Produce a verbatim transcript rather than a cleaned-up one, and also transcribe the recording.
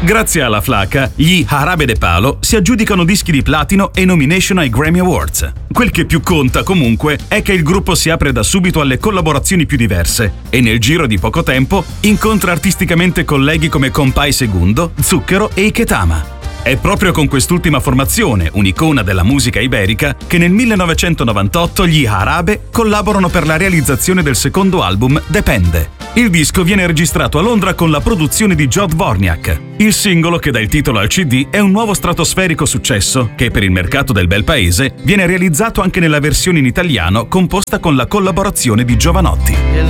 Grazie alla Flaca, gli Jarabe de Palo si aggiudicano dischi di platino e nomination ai Grammy Awards. Quel che più conta, comunque, è che il gruppo si apre da subito alle collaborazioni più diverse e nel giro di poco tempo incontra artisticamente colleghi come Compay Segundo, Zucchero e Iketama. È proprio con quest'ultima formazione, un'icona della musica iberica, che nel millenovecentonovantotto gli Jarabe collaborano per la realizzazione del secondo album Depende. Il disco viene registrato a Londra con la produzione di Jod Vorniak. Il singolo che dà il titolo al C D è un nuovo stratosferico successo che per il mercato del bel paese viene realizzato anche nella versione in italiano composta con la collaborazione di Jovanotti.